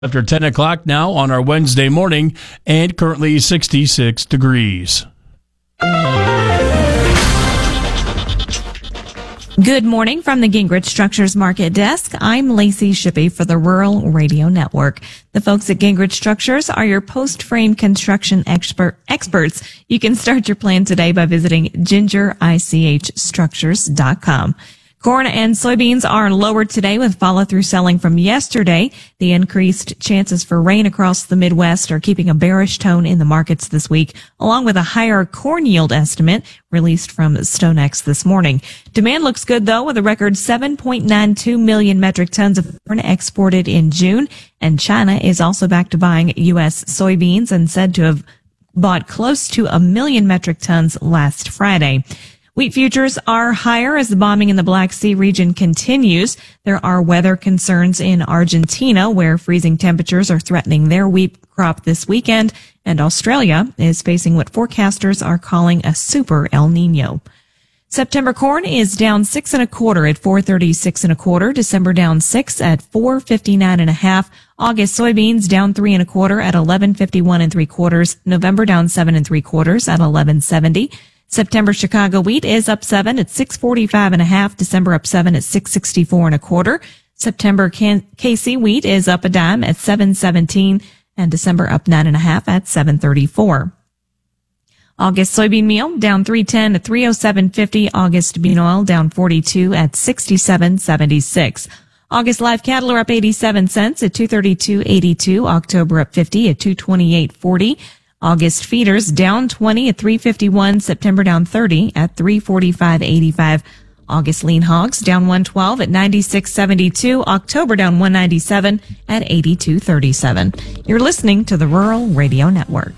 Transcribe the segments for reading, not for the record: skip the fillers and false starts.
After 10 o'clock now on our Wednesday morning, and currently 66 degrees. Good morning from the Gingrich Structures Market Desk. I'm Lacey Shippey for the Rural Radio Network. The folks at Gingrich Structures are your post-frame construction experts. You can start your plan today by visiting gingerichstructures.com. Corn and soybeans are lower today with follow-through selling from yesterday. The increased chances for rain across the Midwest are keeping a bearish tone in the markets this week, along with a higher corn yield estimate released from StoneX this morning. Demand looks good, though, with a record 7.92 million metric tons of corn exported in June. And China is also back to buying U.S. soybeans and said to have bought close to 1 million metric tons last Friday. Wheat futures are higher as the bombing in the Black Sea region continues. There are weather concerns in Argentina, where freezing temperatures are threatening their wheat crop this weekend, and Australia is facing what forecasters are calling a super El Nino. September corn is down 6 1/4 at 436 1/4. December down 6 at 459 1/2. August soybeans down 3 1/4 at 1151 3/4. November down 7 3/4 at 1170. September Chicago wheat is up 7 at 645 1/2. December up 7 at 664 1/4. September KC wheat is up a dime at 717, and December up 9 1/2 at 734. August soybean meal down 310 at 307.50. August bean oil down 42 at 67.76. August live cattle are up 87 cents at 232.82. October up 50 at 228.40. August feeders down 20 at 351. September down 30 at 345.85. August lean hogs down 112 at 96.72. October down 197 at 82.37. You're listening to the Rural Radio Network.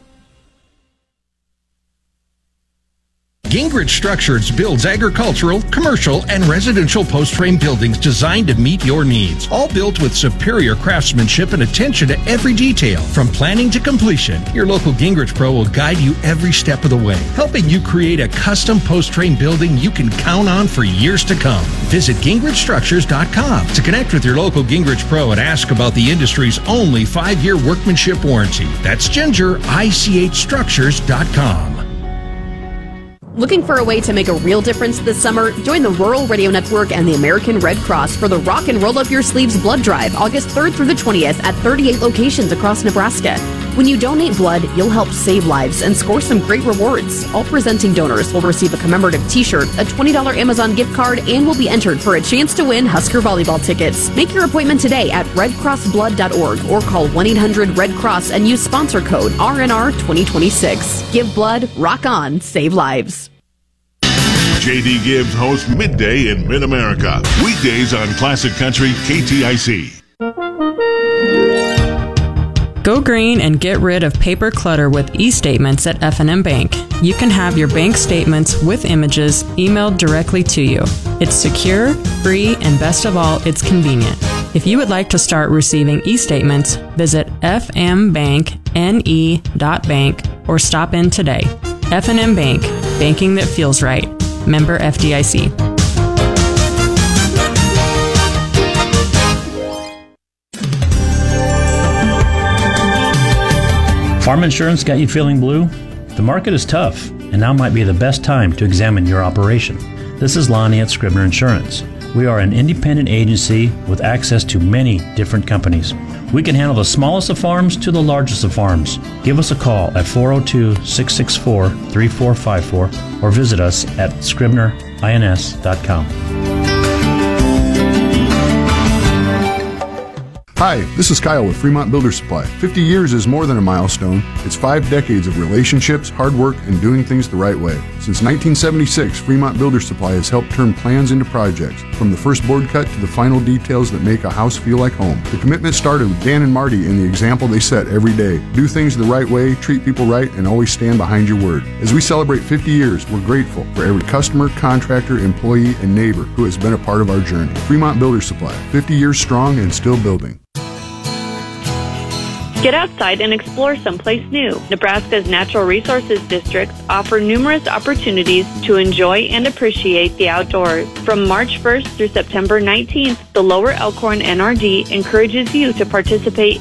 Gingrich Structures builds agricultural, commercial, and residential post-frame buildings designed to meet your needs. All built with superior craftsmanship and attention to every detail. From planning to completion, your local Gingrich Pro will guide you every step of the way, helping you create a custom post-frame building you can count on for years to come. Visit gingrichstructures.com to connect with your local Gingrich Pro and ask about the industry's only 5-year workmanship warranty. That's gingerichstructures.com. Looking for a way to make a real difference this summer? Join the Rural Radio Network and the American Red Cross for the Rock and Roll Up Your Sleeves Blood Drive, August 3rd through the 20th at 38 locations across Nebraska. When you donate blood, you'll help save lives and score some great rewards. All presenting donors will receive a commemorative t-shirt, a $20 Amazon gift card, and will be entered for a chance to win Husker volleyball tickets. Make your appointment today at redcrossblood.org or call 1-800-RED-CROSS and use sponsor code RNR2026. Give blood, rock on, save lives. J.D. Gibbs hosts Midday in Mid-America. Weekdays on Classic Country KTIC. Go green and get rid of paper clutter with e-statements at F&M Bank. You can have your bank statements with images emailed directly to you. It's secure, free, and best of all, it's convenient. If you would like to start receiving e-statements, visit fmbankne.bank or stop in today. F&M Bank, banking that feels right. Member FDIC. Farm insurance got you feeling blue? The market is tough, and now might be the best time to examine your operation. This is Lonnie at Scribner Insurance. We are an independent agency with access to many different companies. We can handle the smallest of farms to the largest of farms. Give us a call at 402-664-3454 or visit us at scribnerins.com. Hi, this is Kyle with Fremont Builder Supply. 50 years is more than a milestone. It's 5 decades of relationships, hard work, and doing things the right way. Since 1976, Fremont Builder Supply has helped turn plans into projects, from the first board cut to the final details that make a house feel like home. The commitment started with Dan and Marty and the example they set every day. Do things the right way, treat people right, and always stand behind your word. As we celebrate 50 years, we're grateful for every customer, contractor, employee, and neighbor who has been a part of our journey. Fremont Builder Supply, 50 years strong and still building. Get outside and explore someplace new. Nebraska's natural resources districts offer numerous opportunities to enjoy and appreciate the outdoors. From March 1st through September 19th, the Lower Elkhorn NRD encourages you to participate